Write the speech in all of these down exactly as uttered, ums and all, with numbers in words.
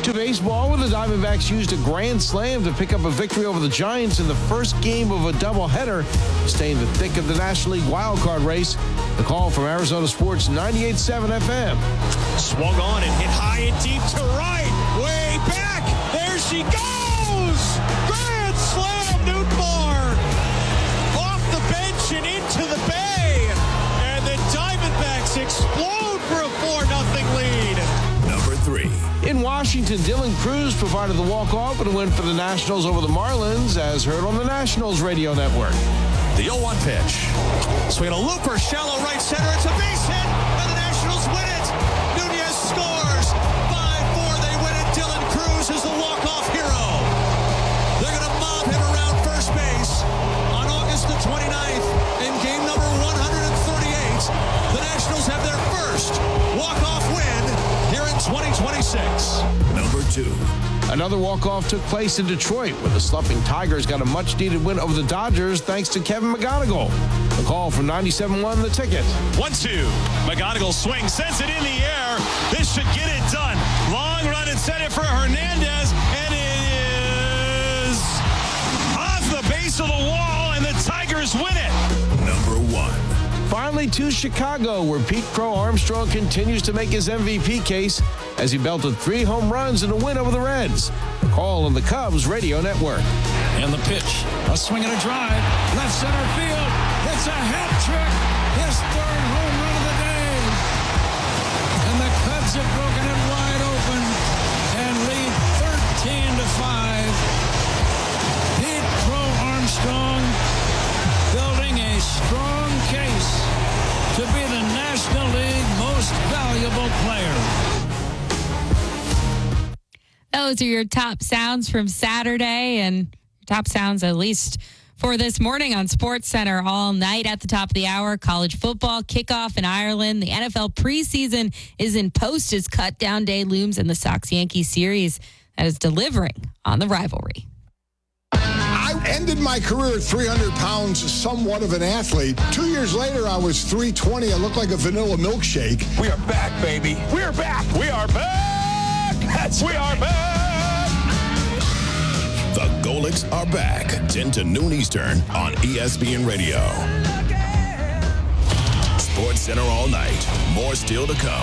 To baseball, where the Diamondbacks used a grand slam to pick up a victory over the Giants in the first game of a doubleheader, stay in the thick of the National League wildcard race. The call from Arizona Sports ninety-eight point seven F M. Swung on and hit high and deep to right. Way back. There she goes. Grand slam, Nootbaar. Off the bench and into the bay. And the Diamondbacks explode for a four nothing lead. Number three. In Washington, Dylan Cruz provided the walk-off and win for the Nationals over the Marlins, as heard on the Nationals radio network. The oh one pitch. Swing a looper, shallow right center. It's a base hit, and the Nationals win it. Nunez scores. five four, they win it. Dylan Cruz is the walk-off hero. They're going to mob him around first base on August the twenty-ninth in game number one hundred thirty-eight. The Nationals have their first walk-off win here in twenty twenty-six. Number two. Another walk-off took place in Detroit, where the slumping Tigers got a much-needed win over the Dodgers thanks to Kevin McGonigal. The call from ninety-seven point one The Ticket. one two. McGonigal swings, sends it in the air. This should get it done. Long run and set it for Hernandez, and it is off the base of the wall, and the Tigers win it. Number one. Finally to Chicago, where Pete Crow Armstrong continues to make his M V P case as he belted three home runs in a win over the Reds. The call on the Cubs radio network. And the pitch, a swing and a drive, left center field. It's a hat trick, his third home run of the day. And the Cubs have broken it wide open and lead thirteen to five. Pete Crow Armstrong building a strong case to be the National League most valuable player. Those are your top sounds from Saturday, and top sounds at least for this morning on SportsCenter all night at the top of the hour. College football kickoff in Ireland. The N F L preseason is in post as cut-down day looms in the Sox-Yankees series that is delivering on the rivalry. I ended my career at three hundred pounds, somewhat of an athlete. Two years later, I was three twenty. I looked like a vanilla milkshake. We are back, baby. We're back. We are back. That's we are back. The Golics are back. ten to noon Eastern on E S P N Radio. SportsCenter all night. More still to come.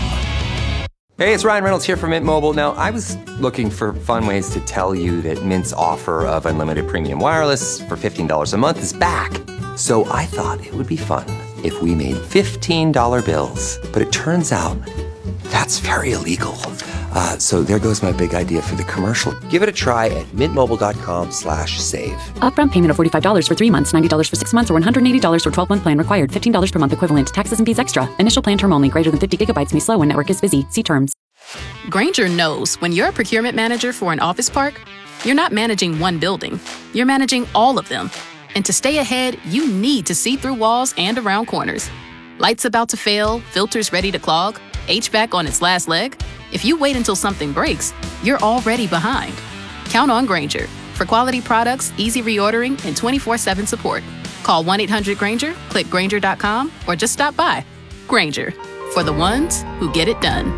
Hey, it's Ryan Reynolds here from Mint Mobile. Now, I was looking for fun ways to tell you that Mint's offer of unlimited premium wireless for fifteen dollars a month is back. So I thought it would be fun if we made fifteen dollar bills. But it turns out that's very illegal. Uh, so there goes my big idea for the commercial. Give it a try at mintmobile.com slash save. Upfront payment of forty-five dollars for three months, ninety dollars for six months, or one hundred eighty dollars for twelve-month plan required. fifteen dollars per month equivalent. Taxes and fees extra. Initial plan term only. Greater than fifty gigabytes may slow when network is busy. See terms. Grainger knows when you're a procurement manager for an office park, you're not managing one building. You're managing all of them. And to stay ahead, you need to see through walls and around corners. Lights about to fail, filters ready to clog, H V A C on its last leg. If you wait until something breaks, you're already behind. Count on Grainger for quality products, easy reordering, and twenty-four seven support. Call one eight hundred Grainger, click Grainger dot com, or just stop by. Grainger, for the ones who get it done.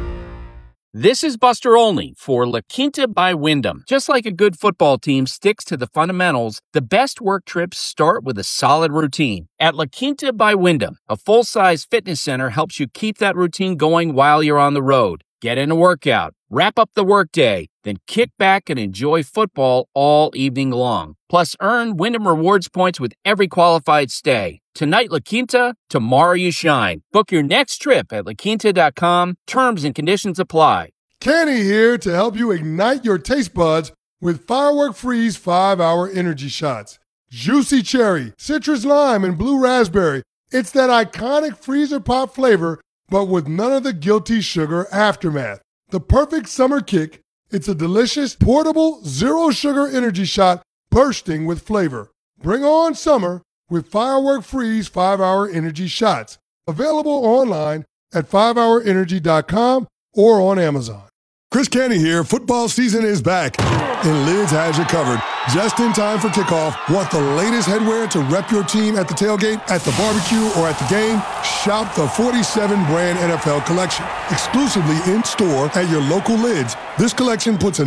This is Buster Olney for La Quinta by Wyndham. Just like a good football team sticks to the fundamentals, the best work trips start with a solid routine. At La Quinta by Wyndham, a full-size fitness center helps you keep that routine going while you're on the road. Get in a workout, wrap up the workday, then kick back and enjoy football all evening long. Plus, earn Wyndham Rewards points with every qualified stay. Tonight, La Quinta, tomorrow you shine. Book your next trip at la quinta dot com. Terms and conditions apply. Kenny here to help you ignite your taste buds with Firework Freeze five hour energy shots. Juicy cherry, citrus lime, and blue raspberry. It's that iconic freezer pop flavor, but with none of the guilty sugar aftermath. The perfect summer kick. It's a delicious, portable, zero-sugar energy shot bursting with flavor. Bring on summer with Firework Freeze five hour energy shots. Available online at five hour energy dot com or on Amazon. Chris Canty here. Football season is back, and Lids has you covered. Just in time for kickoff. Want the latest headwear to rep your team at the tailgate, at the barbecue, or at the game? Shop the forty-seven brand N F L collection. Exclusively in store at your local Lids. This collection puts a